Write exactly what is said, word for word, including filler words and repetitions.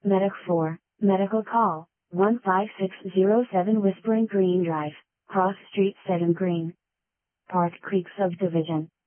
Medic four, Medical Call, one five six zero seven Whispering Green Drive, Cross Street Sedham Green. Park Creek Subdivision.